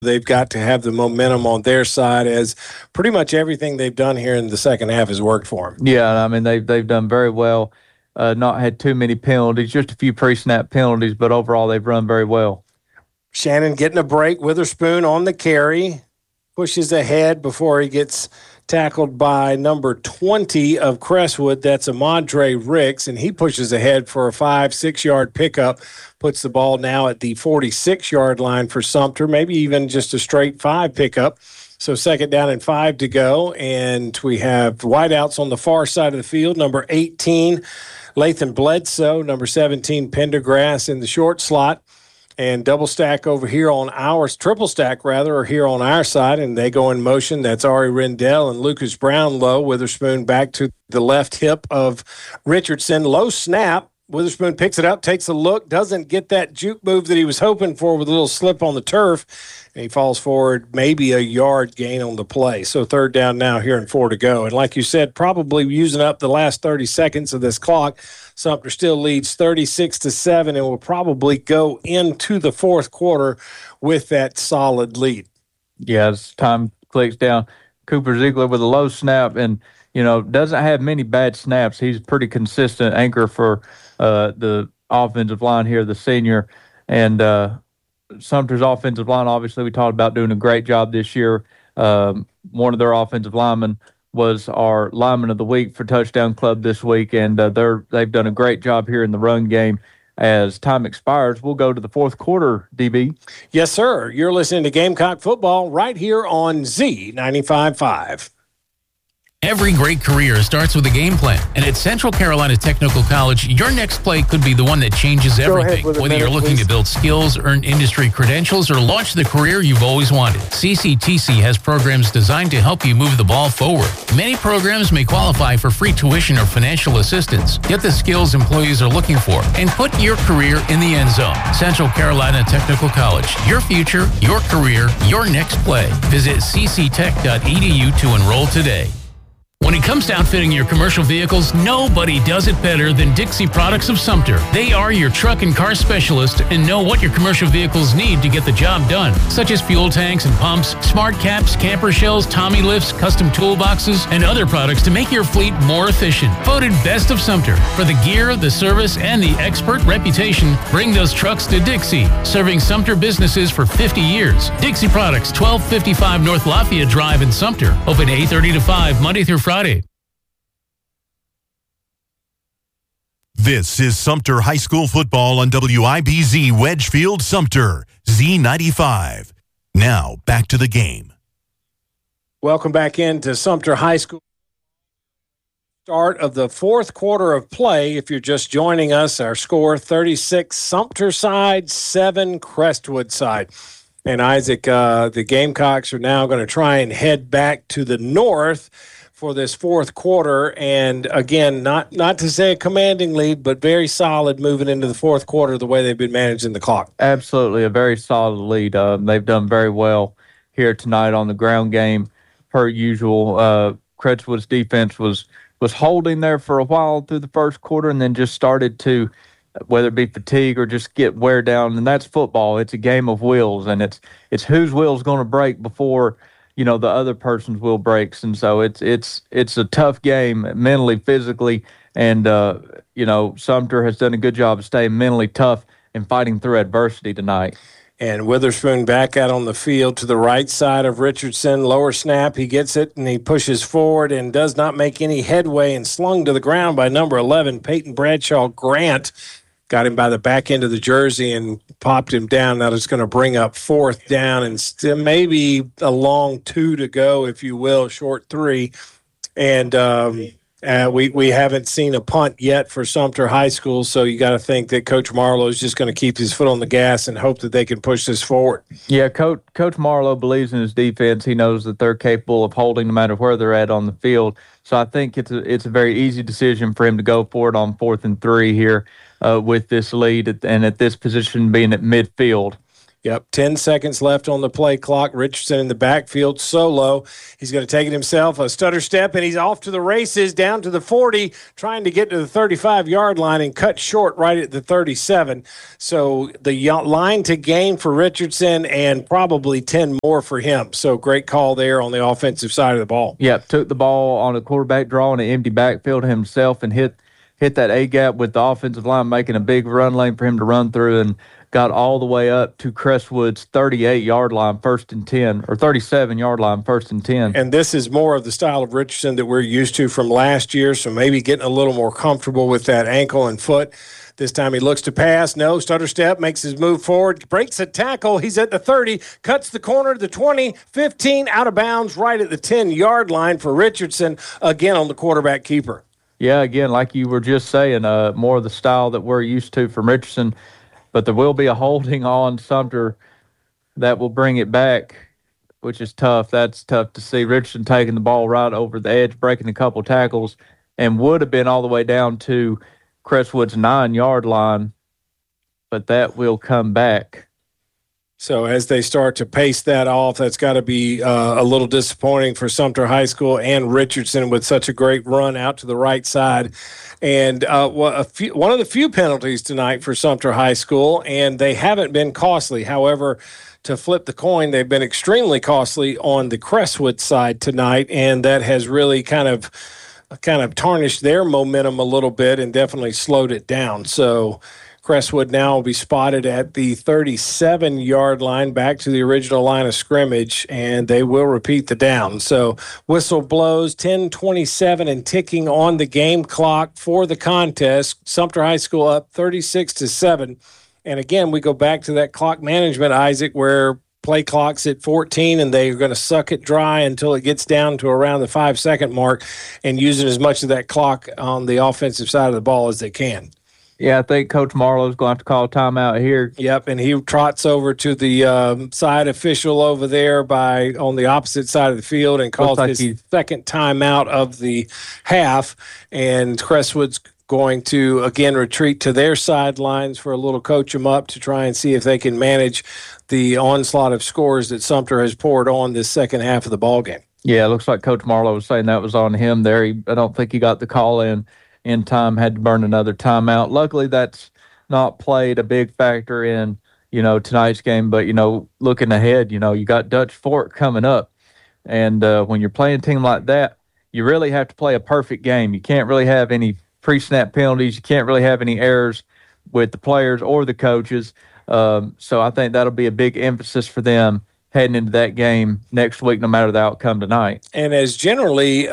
they've got to have the momentum on their side, as pretty much everything they've done here in the second half has worked for them. Yeah, I mean, they've done very well. Not had too many penalties, just a few pre-snap penalties, but overall they've run very well. Shannon getting a break. Witherspoon on the carry, pushes ahead before he gets tackled by number 20 of Crestwood. That's Amadre Ricks, and he pushes ahead for a 5-6 yard pickup, puts the ball now at the 46-yard line for Sumter, maybe even just a straight 5 pickup. So 2nd down and 5 to go, and we have wideouts on the far side of the field. Number 18, Lathan Bledsoe, number 17, Pendergrass in the short slot. And double stack over here on ours, triple stack rather, or here on our side, and they go in motion. That's Ari Rendell and Lucas Brownlow. Witherspoon back to the left hip of Richardson. Low snap. Witherspoon picks it up, takes a look, doesn't get that juke move that he was hoping for with a little slip on the turf, and he falls forward, maybe a yard gain on the play. So 3rd down now here and 4 to go. And like you said, probably using up the last 30 seconds of this clock. Sumter still leads 36-7 and will probably go into the 4th quarter with that solid lead. Yeah, as time clicks down, Cooper Ziegler with a low snap and, doesn't have many bad snaps. He's a pretty consistent anchor for the offensive line here, the senior. And Sumter's offensive line, obviously, we talked about doing a great job this year. One of their offensive linemen was our lineman of the week for Touchdown Club this week, and they've done a great job here in the run game. As time expires, we'll go to the 4th quarter, DB. Yes, sir. You're listening to Gamecock Football right here on Z95.5. Every great career starts with a game plan, and at Central Carolina Technical College, your next play could be the one that changes everything. Whether you're looking to build skills, earn industry credentials, or launch the career you've always wanted, CCTC has programs designed to help you move the ball forward. Many programs may qualify for free tuition or financial assistance. Get the skills employees are looking for, and put your career in the end zone. Central Carolina Technical College, your future, your career, your next play. Visit cctech.edu to enroll today. When it comes to outfitting your commercial vehicles, nobody does it better than Dixie Products of Sumter. They are your truck and car specialist and know what your commercial vehicles need to get the job done, such as fuel tanks and pumps, smart caps, camper shells, Tommy lifts, custom toolboxes, and other products to make your fleet more efficient. Voted Best of Sumter. For the gear, the service, and the expert reputation, bring those trucks to Dixie, serving Sumter businesses for 50 years. Dixie Products, 1255 North Lafayette Drive in Sumter. Open 8:30 to 5, Monday through Friday. This is Sumter High School football on WIBZ Wedgefield Sumter, Z95. Now, back to the game. Welcome back into Sumter High School. Start of the 4th quarter of play. If you're just joining us, our score 36 Sumter side, 7 Crestwood side. And Isaac, the Gamecocks are now going to try and head back to the north for this 4th quarter, and again, not to say a commanding lead, but very solid moving into the 4th quarter the way they've been managing the clock. Absolutely, a very solid lead. They've done very well here tonight on the ground game, per usual. Crestwood's defense was holding there for a while through the 1st quarter, and then just started to, whether it be fatigue or just get wear down, and that's football. It's a game of wills, and it's whose will's going to break before the other person's will breaks. And so it's a tough game mentally, physically, and Sumter has done a good job of staying mentally tough and fighting through adversity tonight. And Witherspoon back out on the field to the right side of Richardson. Lower snap, he gets it, and he pushes forward and does not make any headway, and slung to the ground by number 11, Peyton Bradshaw Grant. Got him by the back end of the jersey and popped him down. Now it's going to bring up 4th down and still maybe a long 2 to go, if you will, short 3. And we haven't seen a punt yet for Sumter High School, so you got to think that Coach Marlowe is just going to keep his foot on the gas and hope that they can push this forward. Yeah, Coach Marlowe believes in his defense. He knows that they're capable of holding no matter where they're at on the field. So I think it's a very easy decision for him to go for it on 4th and 3 here with this lead and at this position being at midfield. Yep, 10 seconds left on the play clock. Richardson in the backfield, solo. He's going to take it himself, a stutter step, and he's off to the races, down to the 40, trying to get to the 35-yard line and cut short right at the 37. So the line to gain for Richardson and probably 10 more for him. So great call there on the offensive side of the ball. Yep, took the ball on a quarterback draw in an empty backfield himself and hit that A-gap with the offensive line, making a big run lane for him to run through, and got all the way up to Crestwood's 38-yard line, 1st and 10, or 37-yard line, 1st and 10. And this is more of the style of Richardson that we're used to from last year, so maybe getting a little more comfortable with that ankle and foot. This time he looks to pass. No, stutter step, makes his move forward, breaks a tackle. He's at the 30, cuts the corner, the 20, 15, out of bounds, right at the 10-yard line for Richardson, again on the quarterback keeper. Yeah, again, like you were just saying, more of the style that we're used to from Richardson. But there will be a holding on Sumter that will bring it back, which is tough. That's tough to see. Richardson taking the ball right over the edge, breaking a couple tackles, and would have been all the way down to Crestwood's 9-yard line, but that will come back. So as they start to pace that off, that's got to be a little disappointing for Sumter High School and Richardson with such a great run out to the right side. And one of the few penalties tonight for Sumter High School, and they haven't been costly. However, to flip the coin, they've been extremely costly on the Crestwood side tonight, and that has really kind of tarnished their momentum a little bit and definitely slowed it down. So Crestwood now will be spotted at the 37-yard line, back to the original line of scrimmage, and they will repeat the down. So whistle blows, 10:27 and ticking on the game clock for the contest. Sumter High School up 36-7. And again, we go back to that clock management, Isaac, where play clock's at 14 and they're going to suck it dry until it gets down to around the 5-second mark and using as much of that clock on the offensive side of the ball as they can. Yeah, I think Coach Marlowe's going to have to call a timeout here. Yep, and he trots over to the side official over there on the opposite side of the field and calls his second timeout of the half. And Crestwood's going to, again, retreat to their sidelines for a little coach them up to try and see if they can manage the onslaught of scores that Sumter has poured on this second half of the ballgame. Yeah, it looks like Coach Marlowe was saying that was on him there. I don't think he got the call in time, had to burn another timeout. Luckily, that's not played a big factor in, tonight's game. But, looking ahead, you got Dutch Fork coming up. And when you're playing a team like that, you really have to play a perfect game. You can't really have any pre-snap penalties. You can't really have any errors with the players or the coaches. So I think that'll be a big emphasis for them heading into that game next week, no matter the outcome tonight. And as generally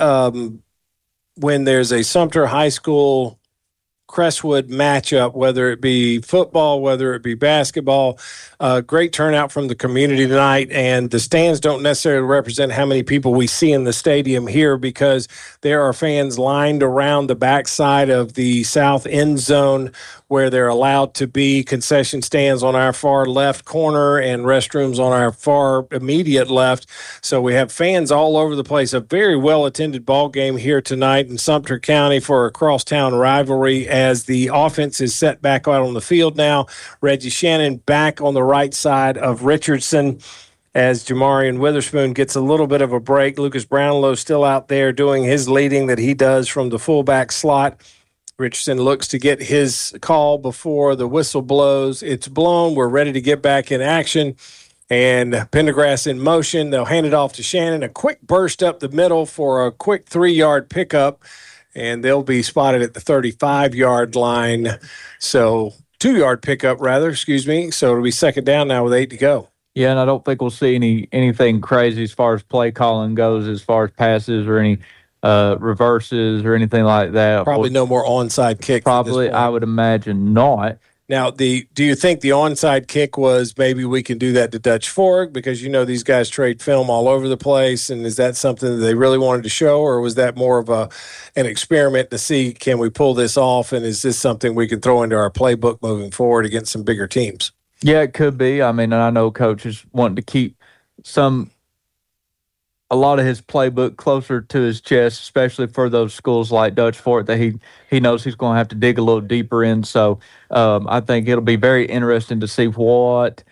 when there's a Sumter High School Crestwood matchup, whether it be football, whether it be basketball, great turnout from the community tonight. And the stands don't necessarily represent how many people we see in the stadium here, because there are fans lined around the backside of the south end zone where they're allowed to be, concession stands on our far left corner and restrooms on our far immediate left. So we have fans all over the place. A very well-attended ball game here tonight in Sumter County for a crosstown rivalry, as the offense is set back out on the field now. Reggie Shannon back on the right side of Richardson as Jamarian Witherspoon gets a little bit of a break. Lucas Brownlow still out there doing his leading that he does from the fullback slot. Richardson looks to get his call before the whistle blows. It's blown. We're ready to get back in action. And Pendergrass in motion. They'll hand it off to Shannon. A quick burst up the middle for a quick 3-yard pickup. And they'll be spotted at the 35-yard line. So 2-yard pickup, rather, excuse me. So it'll be second down now with 8 to go. Yeah, and I don't think we'll see anything crazy as far as play calling goes, as far as passes or any reverses or anything like that. Probably no more onside kick. Probably, I would imagine not. Now, do you think the onside kick was maybe we can do that to Dutch Fork, because these guys trade film all over the place, and is that something that they really wanted to show, or was that more of an experiment to see, can we pull this off, and is this something we can throw into our playbook moving forward against some bigger teams? Yeah, it could be. I mean, I know coaches want to keep a lot of his playbook closer to his chest, especially for those schools like Dutch Fork that he knows he's going to have to dig a little deeper in. So I think it'll be very interesting to see what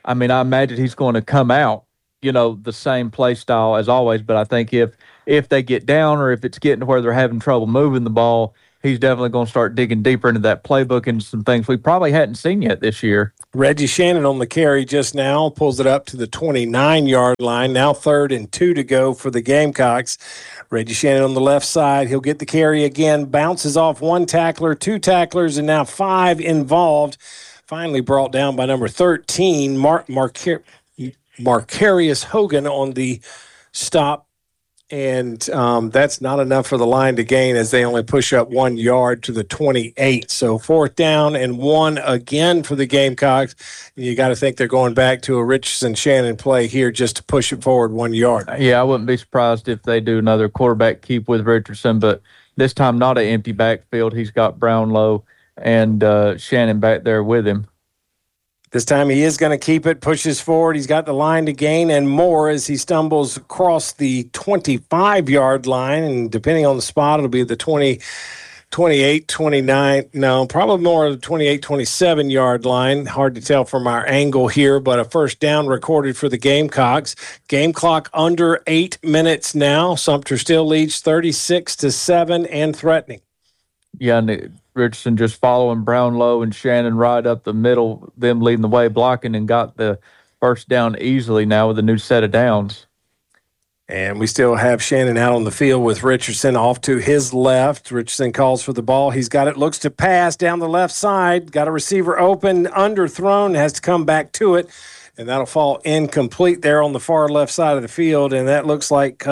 I mean, I imagine he's going to come out, the same play style as always. But I think if they get down or if it's getting to where they're having trouble moving the ball, he's definitely going to start digging deeper into that playbook and some things we probably hadn't seen yet this year. Reggie Shannon on the carry just now, pulls it up to the 29-yard line. Now 3rd and 2 to go for the Gamecocks. Reggie Shannon on the left side. He'll get the carry again, bounces off 1 tackler, 2 tacklers, and now 5 involved. Finally brought down by number 13, Marcarius Hogan on the stop. And that's not enough for the line to gain as they only push up 1 yard to the 28. So 4th down and 1 again for the Gamecocks. You got to think they're going back to a Richardson-Shannon play here just to push it forward 1 yard. Yeah, I wouldn't be surprised if they do another quarterback keep with Richardson, but this time not an empty backfield. He's got Brownlow and Shannon back there with him. This time he is going to keep it, pushes forward. He's got the line to gain and more as he stumbles across the 25-yard line. And depending on the spot, it'll be the 20, 28, 29. No, probably more of the 28, 27-yard line. Hard to tell from our angle here, but a first down recorded for the Gamecocks. Game clock under 8 minutes now. Sumter still leads 36-7 and threatening. Yeah, and Richardson just following Brownlow and Shannon right up the middle, them leading the way, blocking, and got the first down easily now with a new set of downs. And we still have Shannon out on the field with Richardson off to his left. Richardson calls for the ball. He's got it, looks to pass down the left side. Got a receiver open, underthrown, has to come back to it. And that'll fall incomplete there on the far left side of the field. And that looks like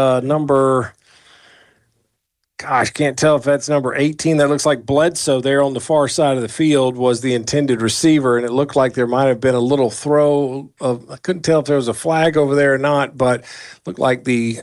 can't tell if that's number 18. That looks like Bledsoe there on the far side of the field was the intended receiver, and it looked like there might have been a little throw of, I couldn't tell if there was a flag over there or not, but looked like the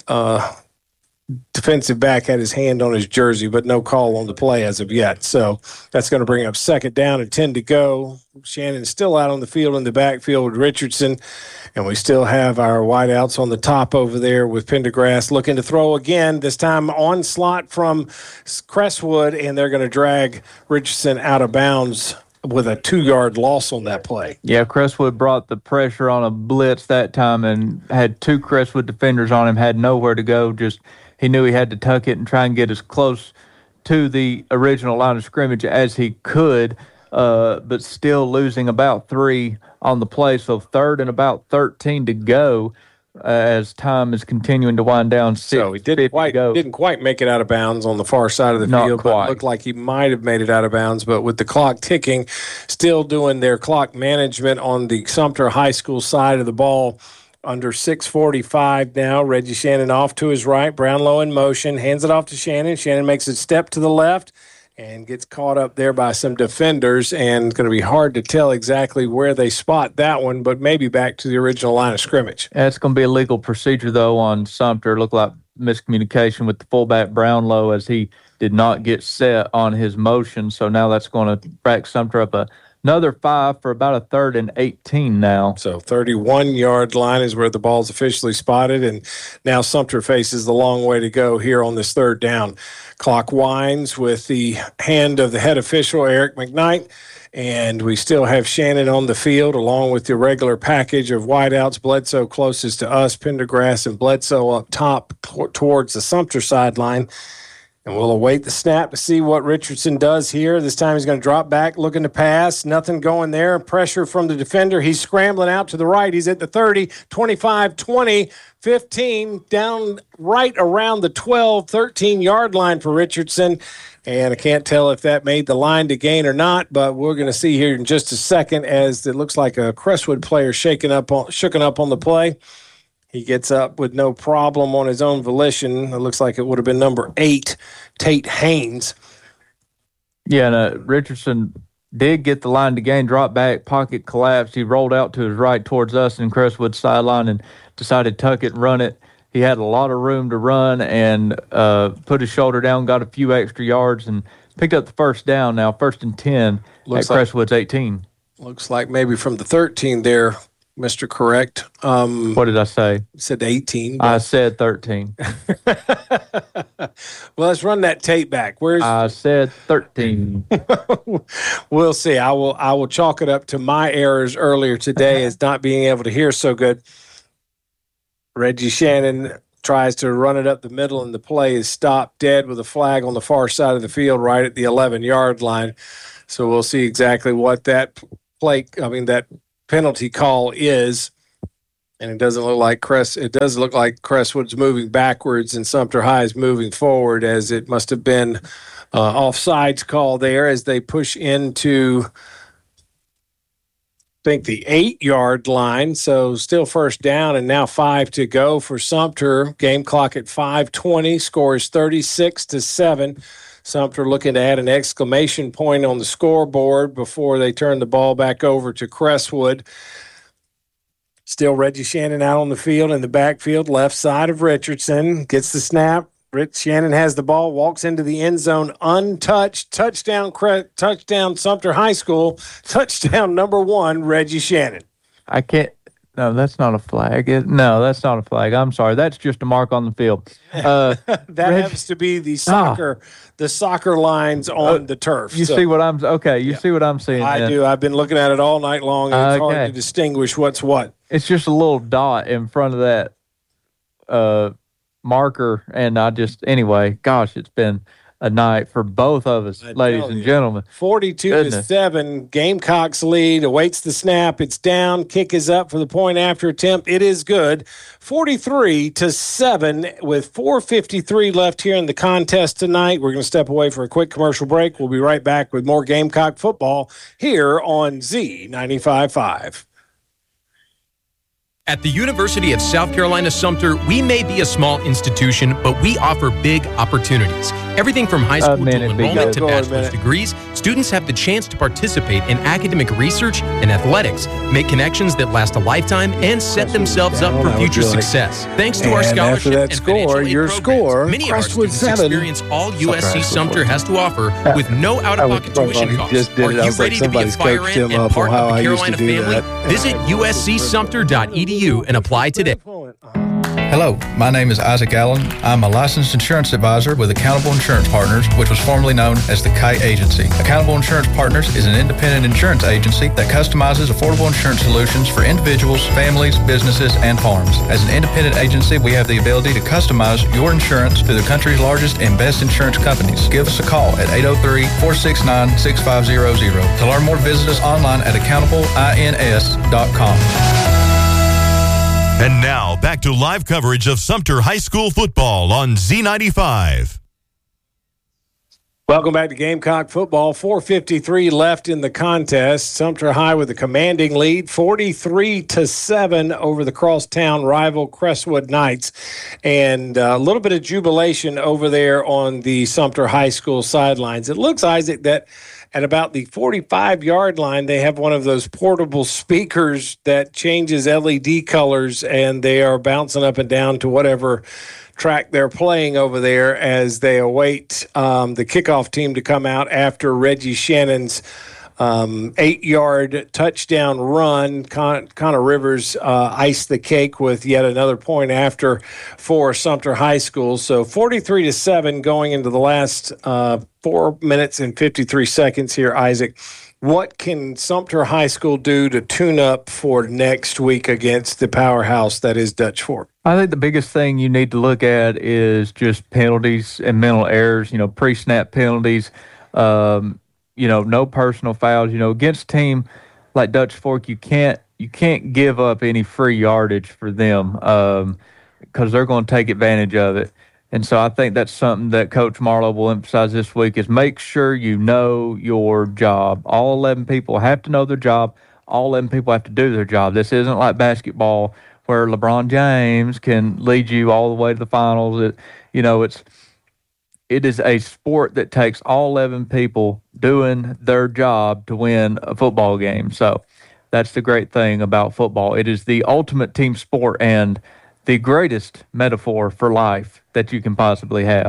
defensive back had his hand on his jersey, but no call on the play as of yet. So that's going to bring up 2nd down and 10 to go. Shannon's still out on the field in the backfield with Richardson, and we still have our wideouts on the top over there with Pendergrass looking to throw again, this time on slot from Crestwood, and they're going to drag Richardson out of bounds with a 2-yard loss on that play. Yeah, Crestwood brought the pressure on a blitz that time and had 2 Crestwood defenders on him, had nowhere to go. He knew he had to tuck it and try and get as close to the original line of scrimmage as he could, but still losing about 3 on the play. So 3rd and about 13 to go as time is continuing to wind down. So he didn't quite make it out of bounds on the far side of the field, but it looked like he might have made it out of bounds. But with the clock ticking, still doing their clock management on the Sumter High School side of the ball. Under 6:45 now. Reggie Shannon off to his right. Brownlow in motion. Hands it off to Shannon. Shannon makes a step to the left and gets caught up there by some defenders. And it's going to be hard to tell exactly where they spot that one, but maybe back to the original line of scrimmage. It's going to be a legal procedure, though, on Sumter. Looked like miscommunication with the fullback Brownlow as he did not get set on his motion. So now that's going to back Sumter up another 5 for about a 3rd and 18 now. So 31-yard line is where the ball's officially spotted, and now Sumter faces the long way to go here on this 3rd down. Clock winds with the hand of the head official, Eric McKnight, and we still have Shannon on the field along with the regular package of wideouts. Bledsoe closest to us, Pendergrass and Bledsoe up top towards the Sumter sideline. And we'll await the snap to see what Richardson does here. This time he's going to drop back, looking to pass. Nothing going there. Pressure from the defender. He's scrambling out to the right. He's at the 30, 25, 20, 15, down right around the 12, 13-yard line for Richardson. And I can't tell if that made the line to gain or not, but we're going to see here in just a second as it looks like a Crestwood player shooken up on the play. He gets up with no problem on his own volition. It looks like it would have been number 8, Tate Haynes. Yeah, and Richardson did get the line to gain, drop back, pocket collapsed. He rolled out to his right towards us in Crestwood's sideline and decided to tuck it and run it. He had a lot of room to run and put his shoulder down, got a few extra yards, and picked up the first down now, 1st and 10 at Crestwood's 18. Looks like maybe from the 13 there, Mr. Correct. What did I say? You said 18. I said 13. Well, let's run that tape back. I said 13. We'll see. I will chalk it up to my errors earlier today as not being able to hear so good. Reggie Shannon tries to run it up the middle, and the play is stopped dead with a flag on the far side of the field right at the 11-yard line. So we'll see exactly what that penalty call is. And it doesn't look like Crestwood's moving backwards and Sumter High is moving forward, as it must have been offsides call there as they push into, I think, the 8-yard line. So still first down, and now 5 to go for Sumter. Game clock at 5:20. Score is 36-7. Sumter looking to add an exclamation point on the scoreboard before they turn the ball back over to Crestwood. Still Reggie Shannon out on the field in the backfield, left side of Richardson. Gets the snap. Rich Shannon has the ball, walks into the end zone untouched. Touchdown Sumter High School. Touchdown number 1, Reggie Shannon. I can't. No, that's not a flag. No, that's not a flag. I'm sorry. That's just a mark on the field. That happens to be the soccer lines on the turf. You see what I'm see what I'm seeing. I do. I've been looking at it all night long, and it's hard to distinguish what's what. It's just a little dot in front of that marker, and gosh, it's been a night for both of us, ladies and gentlemen. 42-7, Gamecocks lead, awaits the snap. It's down. Kick is up for the point after attempt. It is good. 43-7 with 4:53 left here in the contest tonight. We're going to step away for a quick commercial break. We'll be right back with more Gamecock football here on Z95.5. At the University of South Carolina Sumter, we may be a small institution, but we offer big opportunities. Everything from high school dual enrollment to bachelor's degrees, students have the chance to participate in academic research and athletics, make connections that last a lifetime, and set themselves up for future success. Thanks to our scholarship and financial aid programs, many of our students experience all USC Sumter has to offer with no out-of-pocket tuition costs. Are you ready to be a fire ant and part of the Carolina family? Visit uscsumter.edu and apply today. Hello, my name is Isaac Allen. I'm a licensed insurance advisor with Accountable Insurance Partners, which was formerly known as the Kite Agency. Accountable Insurance Partners is an independent insurance agency that customizes affordable insurance solutions for individuals, families, businesses, and farms. As an independent agency, we have the ability to customize your insurance through the country's largest and best insurance companies. Give us a call at 803-469-6500. To learn more, visit us online at accountableins.com. And now, back to live coverage of Sumter High School football on Z95. Welcome back to Gamecock football. 4:53 left in the contest. Sumter High with a commanding lead, 43-7 over the crosstown rival Crestwood Knights. And a little bit of jubilation over there on the Sumter High School sidelines. It looks, Isaac, that at about the 45-yard line, they have one of those portable speakers that changes LED colors, and they are bouncing up and down to whatever track they're playing over there as they await the kickoff team to come out after Reggie Shannon's 8-yard touchdown run. Connor Rivers iced the cake with yet another point after for Sumter High School. So 43-7 going into the last 4 minutes and 53 seconds here, Isaac. What can Sumter High School do to tune up for next week against the powerhouse that is Dutch Fork? I think the biggest thing you need to look at is just penalties and mental errors, pre-snap penalties, no personal fouls. Against a team like Dutch Fork, you can't give up any free yardage for them because they're going to take advantage of it. And so I think that's something that Coach Marlowe will emphasize this week is make sure you know your job. All 11 people have to know their job. All 11 people have to do their job. This isn't like basketball where LeBron James can lead you all the way to the finals. It is a sport that takes all 11 people doing their job to win a football game. So that's the great thing about football. It is the ultimate team sport and the greatest metaphor for life that you can possibly have.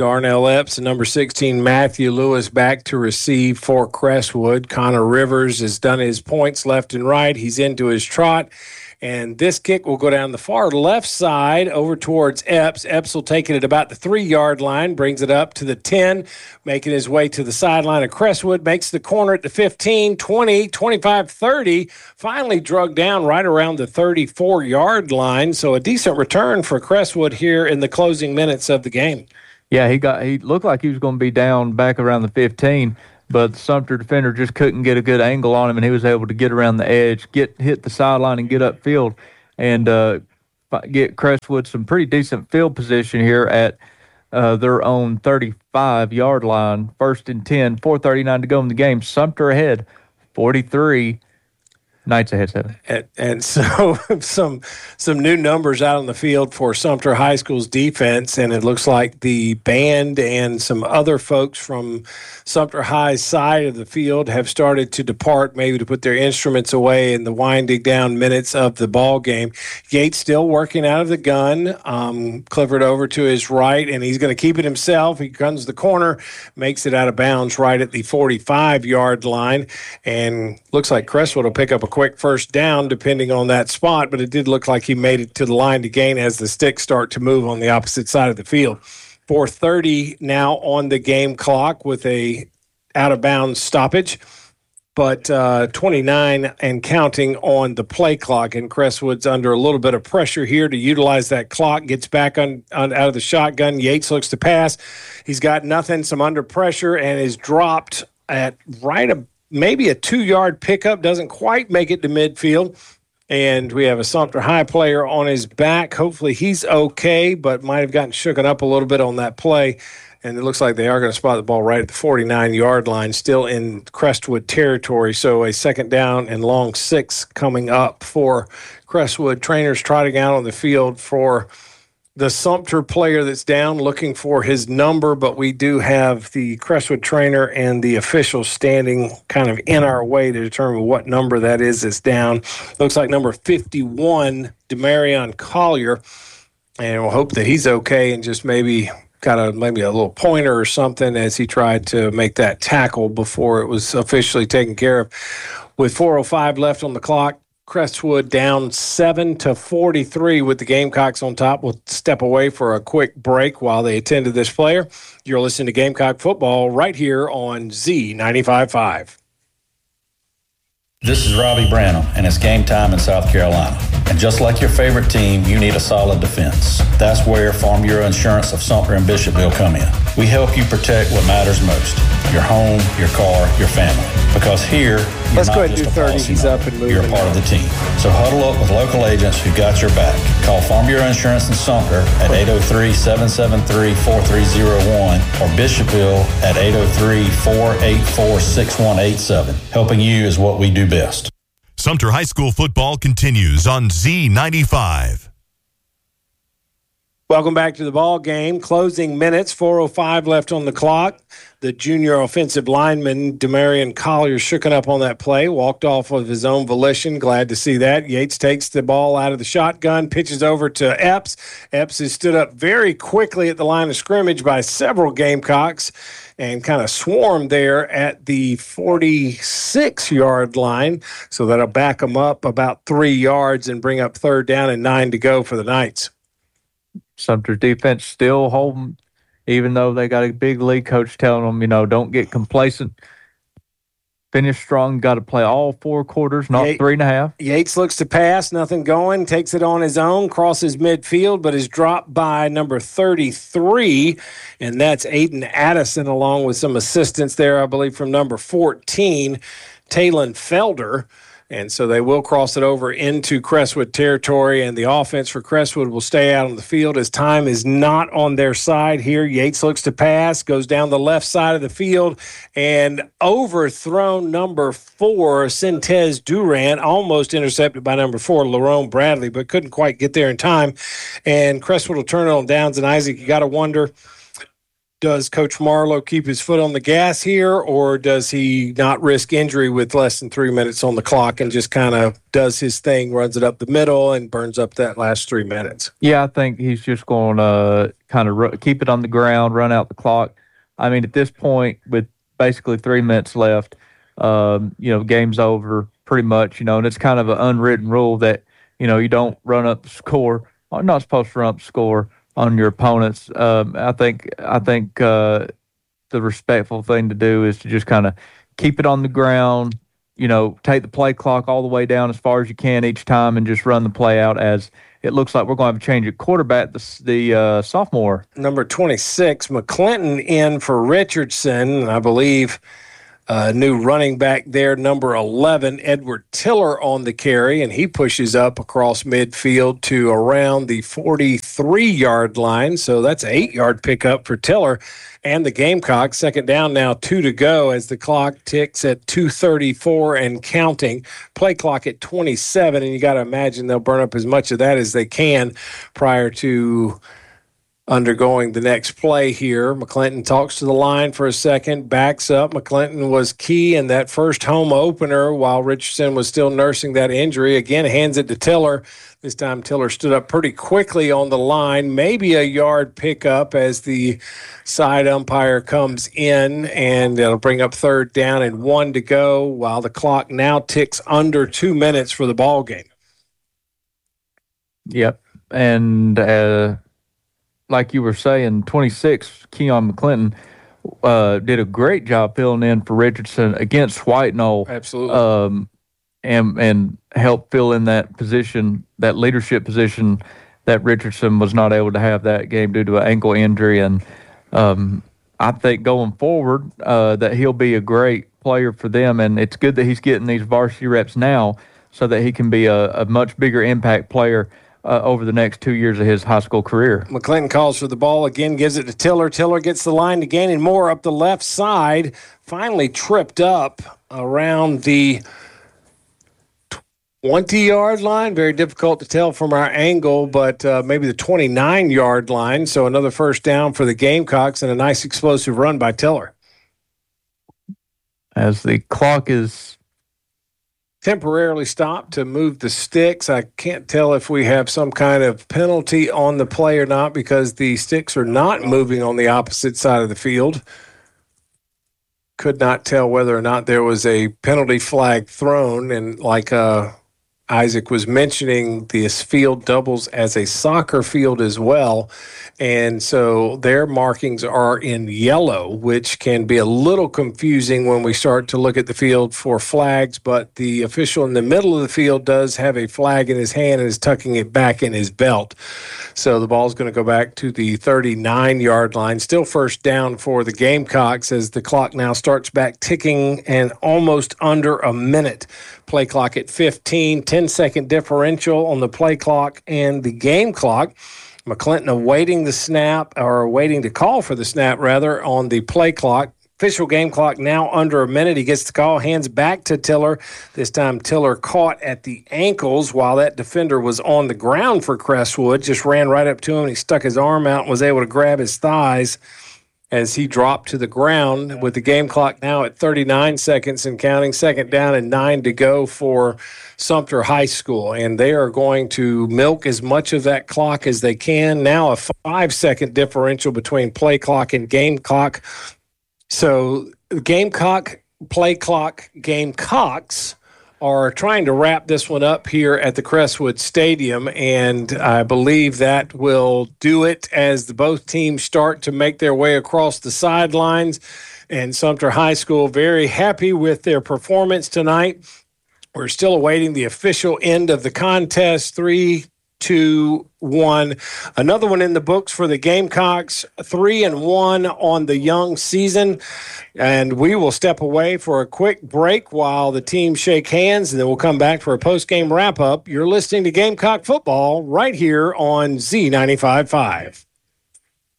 Darnell Epps and number 16, Matthew Lewis, back to receive for Crestwood. Connor Rivers has done his points left and right. He's into his trot. And this kick will go down the far left side over towards Epps. Epps will take it at about the 3-yard line, brings it up to the 10, making his way to the sideline of Crestwood, makes the corner at the 15, 20, 25, 30, finally drugged down right around the 34-yard line. So a decent return for Crestwood here in the closing minutes of the game. Yeah, he looked like he was going to be down back around the 15, but the Sumter defender just couldn't get a good angle on him, and he was able to get around the edge, hit the sideline, and get upfield, and get Crestwood some pretty decent field position here at their own 35-yard line. 1st and 10, 4:39 to go in the game. Sumter ahead, 43. Knights ahead 7. And so some new numbers out on the field for Sumter High School's defense, and it looks like the band and some other folks from Sumter High's side of the field have started to depart, maybe to put their instruments away in the winding down minutes of the ball game. Yates still working out of the gun. Clifford over to his right, and he's going to keep it himself. He guns the corner, makes it out of bounds right at the 45-yard line, and looks like Crestwood will pick up a quick first down depending on that spot, but it did look like he made it to the line to gain as the sticks start to move on the opposite side of the field. 4:30 now on the game clock with a out-of-bounds stoppage, but 29 and counting on the play clock, and Crestwood's under a little bit of pressure here to utilize that clock, gets back out of the shotgun. Yates looks to pass. He's got nothing, some under pressure, and is dropped at maybe a 2-yard pickup, doesn't quite make it to midfield. And we have a Sumter High player on his back. Hopefully he's okay, but might have gotten shooken up a little bit on that play. And it looks like they are going to spot the ball right at the 49-yard line, still in Crestwood territory. So a 2nd down and long 6 coming up for Crestwood. Trainers trotting out on the field for the Sumter player that's down, looking for his number, but we do have the Crestwood trainer and the official standing kind of in our way to determine what number that is that's down. Looks like number 51, Demarion Collier, and we'll hope that he's okay and just maybe got a little pointer or something as he tried to make that tackle before it was officially taken care of. With 4:05 left on the clock, Crestwood down 7-43 with the Gamecocks on top. We'll step away for a quick break while they attend to this player. You're listening to Gamecock Football right here on Z95.5. This is Robbie Branham, and it's game time in South Carolina. And just like your favorite team, you need a solid defense. That's where Farm Bureau Insurance of Sumter and Bishopville come in. We help you protect what matters most, your home, your car, your family. Because here, you're not just a policy number, you're a part of the team. So huddle up with local agents who got your back. Call Farm Bureau Insurance in Sumter at 803-773-4301 or Bishopville at 803-484-6187. Helping you is what we do best. Sumter High School football continues on Z95. Welcome back to the ball game. Closing minutes, 4:05 left on the clock. The junior offensive lineman, Demarion Collier, shooken up on that play, walked off of his own volition. Glad to see that. Yates takes the ball out of the shotgun, pitches over to Epps. Epps has stood up very quickly at the line of scrimmage by several Gamecocks and kind of swarmed there at the 46-yard line. So that'll back them up about 3 yards and bring up 3rd down and 9 to go for the Knights. Sumter's defense still holding, even though they got a big league coach telling them, don't get complacent. Finish strong, got to play all 4 quarters, not 3.5. Yates looks to pass, nothing going, takes it on his own, crosses midfield, but is dropped by number 33, and that's Aiden Addison, along with some assistance there, I believe, from number 14, Talon Felder. And so they will cross it over into Crestwood territory, and the offense for Crestwood will stay out on the field as time is not on their side here. Yates looks to pass, goes down the left side of the field, and overthrown number 4, Sintez Durant, almost intercepted by number 4, Lerone Bradley, but couldn't quite get there in time. And Crestwood will turn it on downs, and Isaac, you got to wonder, Does Coach Marlowe keep his foot on the gas here, or does he not risk injury with less than 3 minutes on the clock and just kind of does his thing, runs it up the middle, and burns up that last 3 minutes? Yeah, I think he's just going to kind of keep it on the ground, run out the clock. I mean, at this point, with basically 3 minutes left, game's over pretty much, and it's kind of an unwritten rule that, you don't run up the score. You're not supposed to run up the score on your opponents. I think the respectful thing to do is to just kind of keep it on the ground, take the play clock all the way down as far as you can each time and just run the play out, as it looks like we're going to have a change at quarterback, the sophomore. Number 26, McClinton in for Richardson, I believe. New running back there, number 11, Edward Tiller on the carry, and he pushes up across midfield to around the 43-yard line. So that's an 8-yard pickup for Tiller and the Gamecocks. Second down now, 2 to go as the clock ticks at 2:34 and counting. Play clock at 27, and you got to imagine they'll burn up as much of that as they can prior to undergoing the next play here. McClinton talks to the line for a second, backs up. McClinton was key in that first home opener while Richardson was still nursing that injury. Again, hands it to Tiller. This time Tiller stood up pretty quickly on the line, maybe a yard pickup as the side umpire comes in, and it'll bring up third down and 1 to go while the clock now ticks under 2 minutes for the ball game. Yep, and like you were saying, 26, Keon McClinton did a great job filling in for Richardson against White Knoll. Absolutely. And helped fill in that position, that leadership position that Richardson was not able to have that game due to an ankle injury. And I think going forward that he'll be a great player for them. And it's good that he's getting these varsity reps now so that he can be a much bigger impact player over the next 2 years of his high school career. McClinton calls for the ball again, gives it to Tiller. Tiller gets the line to gain and more up the left side. Finally tripped up around the 20-yard line. Very difficult to tell from our angle, but maybe the 29-yard line. So another first down for the Gamecocks and a nice explosive run by Tiller. As the clock is temporarily stopped to move the sticks. I can't tell if we have some kind of penalty on the play or not because the sticks are not moving on the opposite side of the field. Could not tell whether or not there was a penalty flag thrown. And like Isaac was mentioning, this field doubles as a soccer field as well. And so their markings are in yellow, which can be a little confusing when we start to look at the field for flags. But the official in the middle of the field does have a flag in his hand and is tucking it back in his belt. So the ball's going to go back to the 39-yard line. Still first down for the Gamecocks as the clock now starts back ticking and almost under a minute. Play clock at 15, 10-second differential on the play clock and the game clock. McClinton awaiting the snap, or waiting to call for the snap, rather, on the play clock. Official game clock now under a minute. He gets the call, hands back to Tiller. This time Tiller caught at the ankles while that defender was on the ground for Crestwood. Just ran right up to him. He stuck his arm out and was able to grab his thighs as he dropped to the ground with the game clock now at 39 seconds and counting. Second down and 9 to go for Sumter High School. And they are going to milk as much of that clock as they can. Now a 5-second differential between play clock and game clock. So Gamecock, play clock, Gamecocks are trying to wrap this one up here at the Crestwood Stadium, and I believe that will do it as both teams start to make their way across the sidelines. And Sumter High School very happy with their performance tonight. We're still awaiting the official end of the contest. 3, 2, 1. Another one in the books for the Gamecocks, 3-1 on the young season. And we will step away for a quick break while the teams shake hands, and then we'll come back for a post-game wrap-up. You're listening to Gamecock Football right here on Z95.5.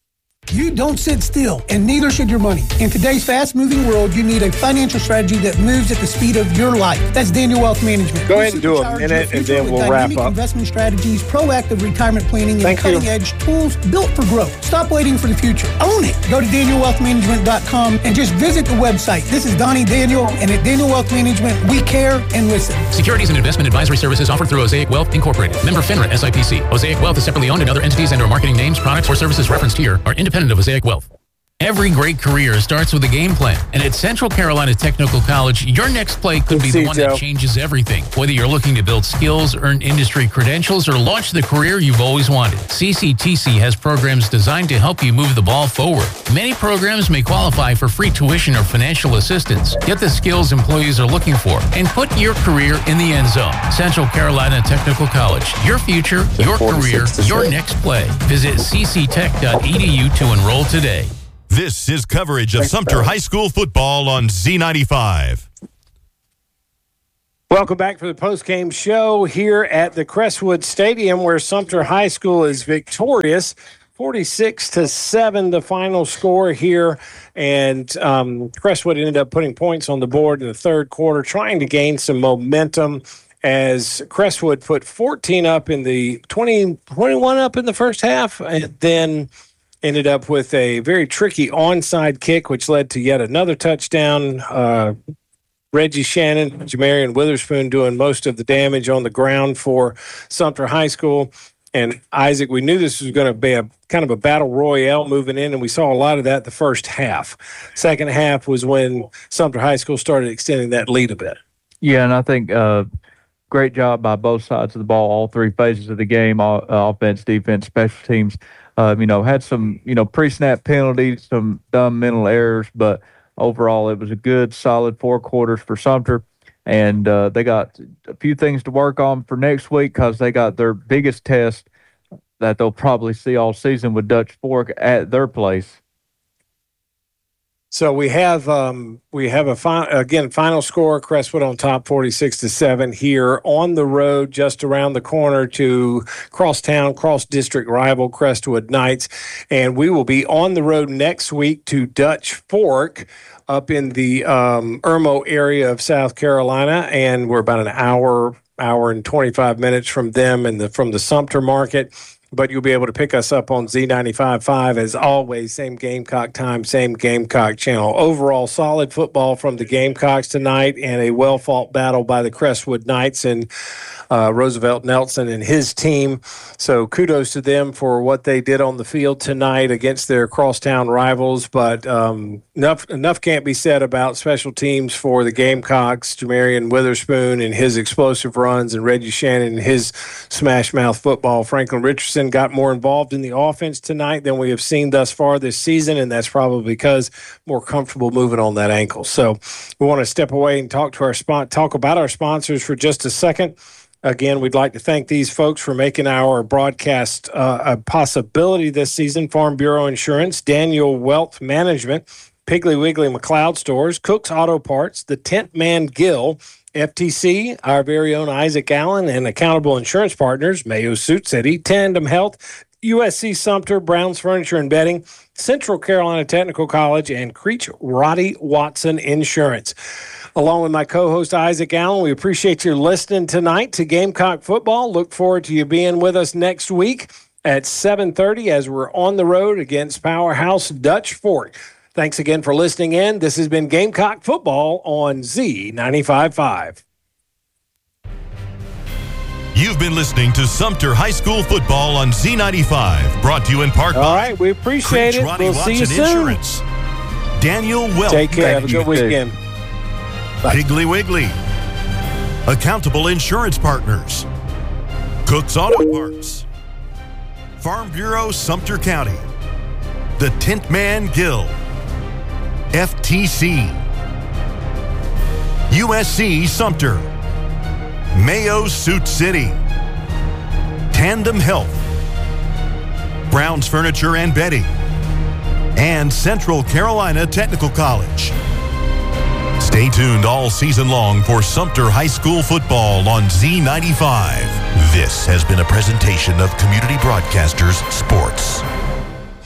You don't sit still, and neither should your money. In today's fast-moving world, you need a financial strategy that moves at the speed of your life. That's Daniel Wealth Management. Go ahead and do a minute, and then we'll wrap up. Investment strategies, proactive retirement planning, and cutting-edge tools built for growth. Stop waiting for the future. Own it. Go to DanielWealthManagement.com and just visit the website. This is Donnie Daniel, and at Daniel Wealth Management, we care and listen. Securities and investment advisory services offered through Osaic Wealth Incorporated. Member FINRA SIPC. Osaic Wealth is separately owned, and other entities and/or marketing names, products, or services referenced here are independent of Osaic Wealth. Every great career starts with a game plan, and at Central Carolina Technical College, your next play could be the one that changes everything. Whether you're looking to build skills, earn industry credentials, or launch the career you've always wanted, CCTC has programs designed to help you move the ball forward. Many programs may qualify for free tuition or financial assistance. Get the skills employees are looking for, and put your career in the end zone. Central Carolina Technical College, your future, your career, your next play. Visit cctech.edu to enroll today. This is coverage of Sumter High School football on Z95. Welcome back for the post-game show here at the Crestwood Stadium, where Sumter High School is victorious, 46-7, the final score here. And Crestwood ended up putting points on the board in the third quarter, trying to gain some momentum, as Crestwood put 14 up in the 21 up in the first half, and then ended up with a very tricky onside kick, which led to yet another touchdown. Reggie Shannon, Jamarian Witherspoon doing most of the damage on the ground for Sumter High School. And Isaac, we knew this was going to be a kind of a battle royale moving in, and we saw a lot of that the first half. Second half was when Sumter High School started extending that lead a bit. Yeah, and I think great job by both sides of the ball, all three phases of the game, offense, defense, special teams. Had some, pre-snap penalties, some dumb mental errors, but overall it was a good, solid 4 quarters for Sumter. And they got a few things to work on for next week, because they got their biggest test that they'll probably see all season with Dutch Fork at their place. So we have a final score, Crestwood on top 46-7 here on the road, just around the corner to crosstown, cross-district rival Crestwood Knights. And we will be on the road next week to Dutch Fork up in the Irmo area of South Carolina. And we're about an hour and 25 minutes from them and from the Sumter market. But you'll be able to pick us up on Z95.5 as always. Same Gamecock time, same Gamecock channel. Overall, solid football from the Gamecocks tonight, and a well-fought battle by the Crestwood Knights and Roosevelt Nelson and his team. So kudos to them for what they did on the field tonight against their crosstown rivals. But enough can't be said about special teams for the Gamecocks. Jamarian Witherspoon and his explosive runs, and Reggie Shannon and his smash-mouth football. Franklin Richardson got more involved in the offense tonight than we have seen thus far this season, and that's probably because more comfortable moving on that ankle. So we want to step away and talk about our sponsors for just a second. Again, we'd like to thank these folks for making our broadcast a possibility this season. Farm Bureau Insurance, Daniel Wealth Management, Piggly Wiggly McLeod Stores, Cook's Auto Parts, the Tent Man Gill, FTC, our very own Isaac Allen, and Accountable Insurance Partners, Mayo Suit City, Tandem Health, USC Sumter, Brown's Furniture and Bedding, Central Carolina Technical College, and Creech Roddy Watson Insurance. Along with my co-host Isaac Allen, we appreciate you listening tonight to Gamecock Football. Look forward to you being with us next week at 7:30 as we're on the road against powerhouse Dutch Fork. Thanks again for listening in. This has been Gamecock Football on Z95.5. You've been listening to Sumter High School Football on Z95, brought to you in part by All right, we appreciate it. We'll see you soon. Insurance. Daniel Wealth. Take care. Have a good weekend. Bye. Piggly Wiggly. Accountable Insurance Partners. Cook's Auto Parts. Farm Bureau Sumter County. The Tent Man Gill. FTC. USC Sumter. Mayo Suit City. Tandem Health. Brown's Furniture and Bedding. And Central Carolina Technical College. Stay tuned all season long for Sumter High School football on Z95. This has been a presentation of Community Broadcasters Sports.